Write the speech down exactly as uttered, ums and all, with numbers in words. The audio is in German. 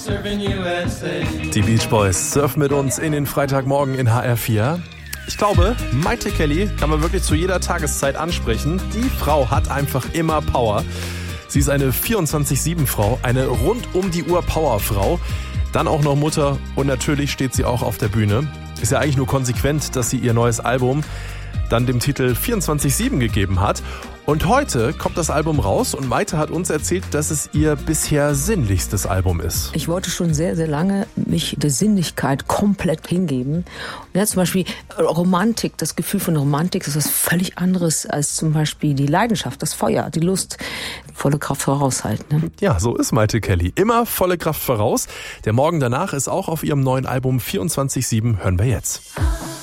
Die Beach Boys surfen mit uns in den Freitagmorgen in H R vier. Ich glaube, Mayte Kelly kann man wirklich zu jeder Tageszeit ansprechen. Die Frau hat einfach immer Power. Sie ist eine vierundzwanzig sieben Frau, eine rund um die Uhr Powerfrau. Dann auch noch Mutter und natürlich steht sie auch auf der Bühne. Ist ja eigentlich nur konsequent, dass sie ihr neues Album dann dem Titel vierundzwanzig sieben gegeben hat. Und heute kommt das Album raus und Mayte hat uns erzählt, dass es ihr bisher sinnlichstes Album ist. Ich wollte schon sehr, sehr lange mich der Sinnlichkeit komplett hingeben. Und ja, zum Beispiel Romantik, das Gefühl von Romantik ist was völlig anderes als zum Beispiel die Leidenschaft, das Feuer, die Lust, volle Kraft voraus halt. Ne? Ja, so ist Mayte Kelly. Immer volle Kraft voraus. Der Morgen danach ist auch auf ihrem neuen Album vierundzwanzig sieben. Hören wir jetzt.